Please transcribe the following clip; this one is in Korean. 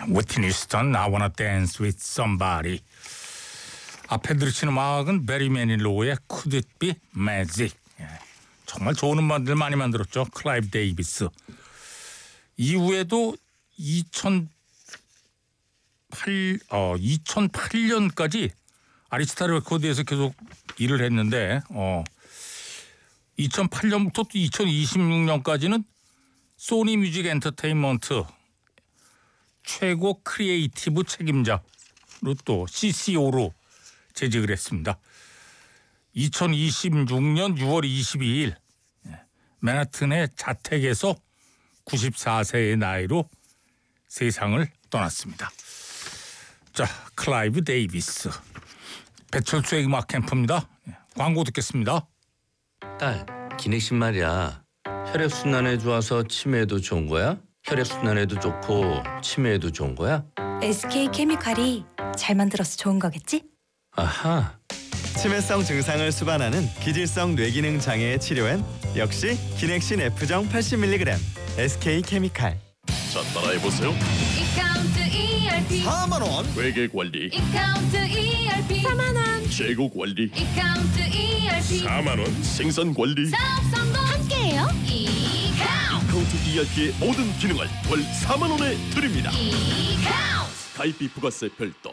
Whitney Houston, I Wanna Dance With Somebody. 앞에 들으신 음악은 베리 매닐로우의 Could It Be Magic. 정말 좋은 음악들 많이 만들었죠. 클라이브 데이비스. 이후에도 2008년까지 아리스타 레코드에서 계속 일을 했는데 2008년부터 또 2026년까지는 소니 뮤직 엔터테인먼트 최고 크리에이티브 책임자로 또 CCO로 재직을 했습니다. 2026년 6월 22일 맨하튼의 자택에서 94세의 나이로 세상을 떠났습니다. 자, 클라이브 데이비스. 배철수의 음악 캠프입니다. 광고 듣겠습니다. 딸, 기내식 말이야. 혈액순환에 좋아서 치매에도 좋은 거야? 혈액순환에도 좋고 치매에도 좋은 거야? SK케미칼이 잘 만들어서 좋은 거겠지? 아하. 치매성 증상을 수반하는 기질성 뇌기능 장애의 치료엔 역시 기넥신 F정 80mg SK케미칼. 자, 따라해보세요. 이카운트 ERP 4만원 회계관리, 이카운트 ERP 4만원 재고관리, 이카운트 ERP 4만원 생산관리. 사업 성공 함께해요. 이카운트 ERP의 모든 기능을 월 4만원에 드립니다. 이카운트 가입비 부가세 별도